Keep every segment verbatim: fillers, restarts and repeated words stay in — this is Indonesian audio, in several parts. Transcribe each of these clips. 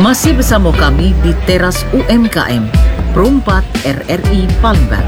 Masih bersama kami di Teras U M K M, Perumpat R R I Palembang.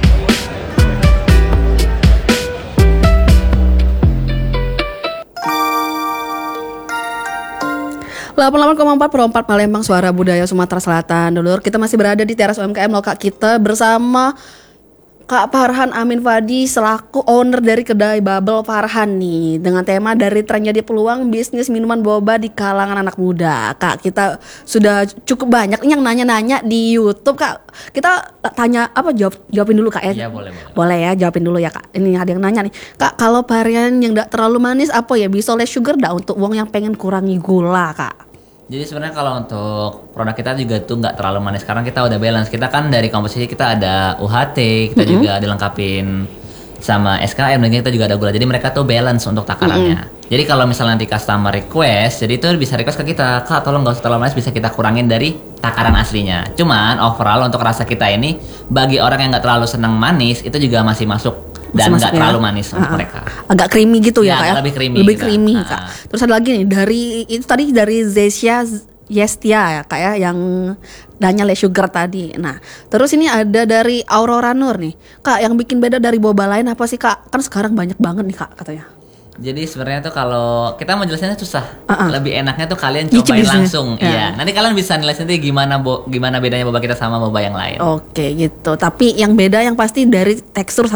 delapan puluh delapan koma empat Perumpat Palembang, suara budaya Sumatera Selatan. Dulur, kita masih berada di Teras U M K M lokal kita bersama Kak Farhan Amin Fadi selaku owner dari kedai Bubble Farhan nih, dengan tema dari tren jadi peluang bisnis minuman boba di kalangan anak muda. Kak, kita sudah cukup banyak yang nanya-nanya di YouTube, Kak. Kita tanya apa, jawab jawabin dulu, Kak ya. Iya, boleh, boleh. Boleh ya, jawabin dulu ya, Kak. Ini ada yang nanya nih. Kak, kalau varian yang enggak terlalu manis apa ya, bisa less sugar dah untuk wong yang pengen kurangi gula, Kak? Jadi sebenarnya kalau untuk produk kita juga tuh nggak terlalu manis karena kita udah balance. Kita kan dari komposisi kita ada U H T, kita mm-hmm. juga dilengkapin sama S K M, dan kita juga ada gula. Jadi mereka tuh balance untuk takarannya. Mm-hmm. Jadi kalau misalnya nanti customer request, jadi itu bisa request ke kita, Kak tolong nggak usah terlalu manis, bisa kita kurangin dari takaran aslinya. Cuman overall untuk rasa kita ini, bagi orang yang nggak terlalu senang manis, itu juga masih masuk. Dan nggak terlalu manis uh, untuk mereka. Agak creamy gitu ya, ya Kak ya? Lebih creamy. Lebih gitu. creamy, uh, Kak. Terus ada lagi nih, dari itu tadi dari Zesia Yestia ya, Kak ya, yang danya less sugar tadi. Nah, terus ini ada dari Aurora Nur nih. Kak, yang bikin beda dari boba lain apa sih, Kak? Kan sekarang banyak banget nih, Kak, katanya. Jadi sebenarnya tuh kalau kita mau jelasinnya susah. Uh-uh. Lebih enaknya tuh kalian cobain langsung. Iya. Ya. Nanti kalian bisa nilai sendiri gimana bo- gimana bedanya boba kita sama boba yang lain. Oke, gitu. Tapi yang beda yang pasti dari tekstur